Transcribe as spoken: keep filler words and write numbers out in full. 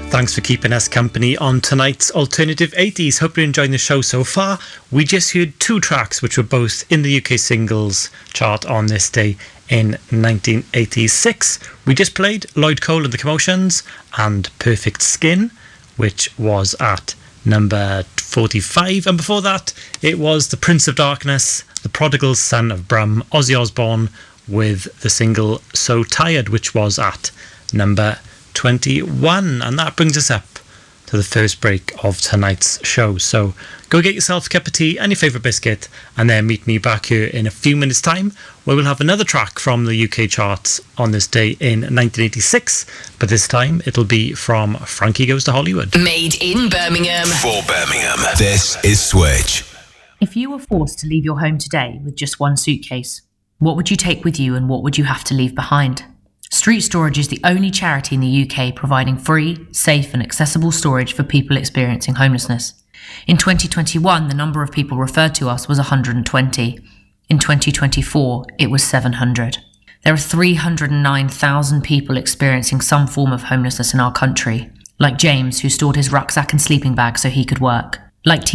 Thanks for keeping us company on tonight's Alternative eighties. Hope you're enjoying the show so far. We just heard two tracks which were both in the U K singles chart on this day in nineteen eighty-six. We just played Lloyd Cole and the Commotions and Perfect Skin, which was at number forty-five. And before that, it was the Prince of Darkness, the Prodigal Son of Brum, Ozzy Osbourne, with the single So Tired, which was at number twenty-one. And that brings us up to the first break of tonight's show. So go get yourself a cup of tea and your favourite biscuit, and then meet me back here in a few minutes' time, where we'll have another track from the U K charts on this day in nineteen eighty-six, but this time it'll be from Frankie Goes to Hollywood. Made in Birmingham. For Birmingham, this is Switch. If you were forced to leave your home today with just one suitcase, what would you take with you and what would you have to leave behind? Street Storage is the only charity in the U K providing free, safe and accessible storage for people experiencing homelessness. In twenty twenty-one, the number of people referred to us was one hundred twenty. In twenty twenty-four, it was seven hundred. There are three hundred nine thousand people experiencing some form of homelessness in our country, like James, who stored his rucksack and sleeping bag so he could work, like